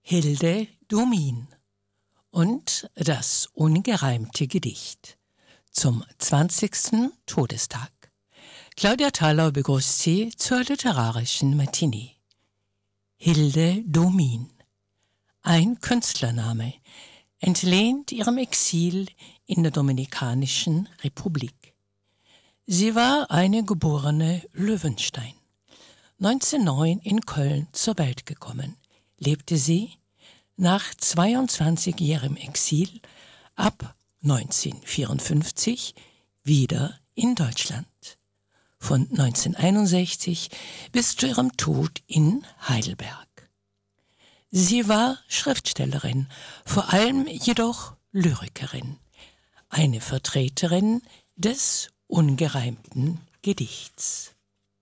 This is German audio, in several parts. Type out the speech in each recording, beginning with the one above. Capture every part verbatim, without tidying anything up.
Hilde Domin und das ungereimte Gedicht zum zwanzigsten Todestag. Claudia Thalau begrüßt Sie zur literarischen Matinee. Hilde Domin, ein Künstlername, entlehnt ihrem Exil in der Dominikanischen Republik. Sie war eine geborene Löwenstein. neunzehnhundertneun in Köln zur Welt gekommen, lebte sie nach zweiundzwanzigjährigem Exil ab neunzehnhundertvierundfünfzig wieder in Deutschland. Von neunzehnhunderteinundsechzig bis zu ihrem Tod in Heidelberg. Sie war Schriftstellerin, vor allem jedoch Lyrikerin, eine Vertreterin des ungereimten Gedichts.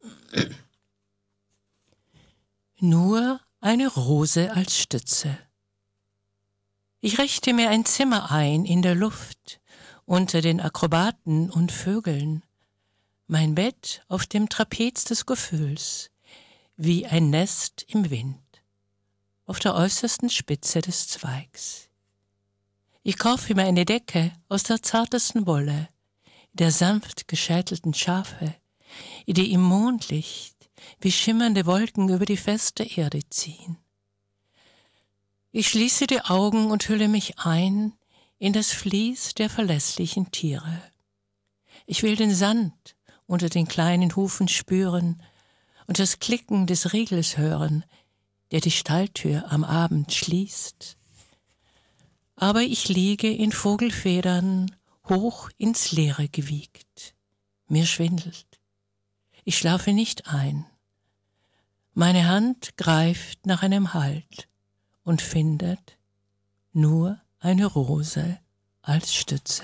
Nur eine Rose als Stütze. Ich richte mir ein Zimmer ein in der Luft, unter den Akrobaten und Vögeln, mein Bett auf dem Trapez des Gefühls, wie ein Nest im Wind, auf der äußersten Spitze des Zweigs. Ich kaufe mir eine Decke aus der zartesten Wolle, der sanft gescheitelten Schafe, die im Mondlicht wie schimmernde Wolken über die feste Erde ziehen. Ich schließe die Augen und hülle mich ein in das Vlies der verlässlichen Tiere. Ich will den Sand unter den kleinen Hufen spüren und das Klicken des Riegels hören, der die Stalltür am Abend schließt. Aber ich liege in Vogelfedern hoch ins Leere gewiegt. Mir schwindelt. Ich schlafe nicht ein. Meine Hand greift nach einem Halt und findet nur eine Rose als Stütze.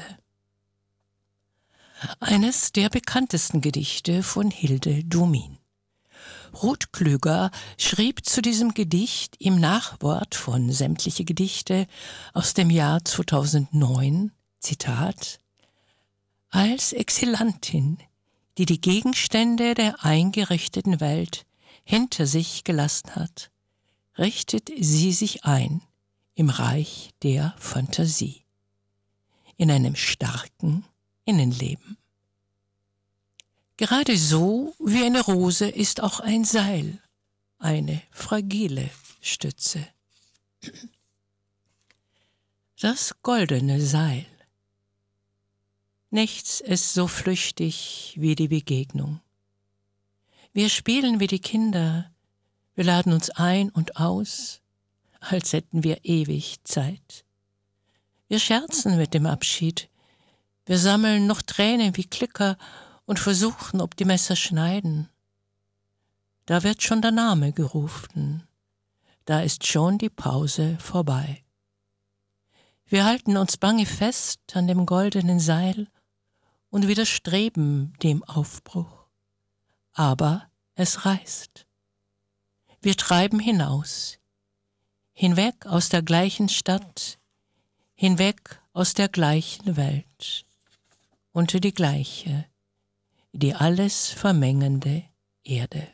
Eines der bekanntesten Gedichte von Hilde Domin. Ruth Klüger schrieb zu diesem Gedicht im Nachwort von Sämtliche Gedichte aus dem Jahr zweitausendneun, Zitat, als Exilantin, die die Gegenstände der eingerichteten Welt hinter sich gelassen hat, richtet sie sich ein im Reich der Fantasie, in einem starken Innenleben. Gerade so wie eine Rose ist auch ein Seil eine fragile Stütze. Das goldene Seil. Nichts ist so flüchtig wie die Begegnung. Wir spielen wie die Kinder, wir laden uns ein und aus, als hätten wir ewig Zeit. Wir scherzen mit dem Abschied, wir sammeln noch Tränen wie Klicker und versuchen, ob die Messer schneiden. Da wird schon der Name gerufen, da ist schon die Pause vorbei. Wir halten uns bange fest an dem goldenen Seil und widerstreben dem Aufbruch. Aber es reißt. Wir treiben hinaus, hinweg aus der gleichen Stadt, hinweg aus der gleichen Welt, unter die gleiche, die alles vermengende Erde.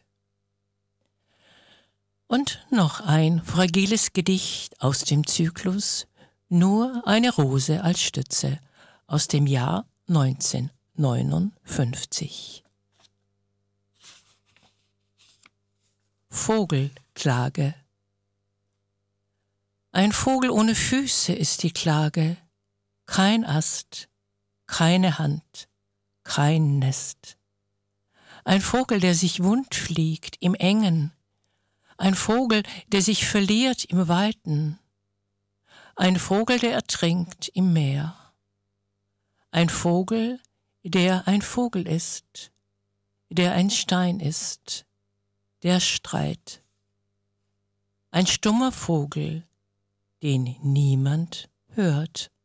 Und noch ein fragiles Gedicht aus dem Zyklus Nur eine Rose als Stütze aus dem Jahr neunzehnhundertneunundfünfzig. Vogelklage. Ein Vogel ohne Füße ist die Klage, kein Ast, keine Hand, kein Nest. Ein Vogel, der sich wund fliegt im Engen, ein Vogel, der sich verliert im Weiten, ein Vogel, der ertrinkt im Meer, ein Vogel, der ein Vogel ist, der ein Stein ist, der Streit, ein stummer Vogel, den niemand hört.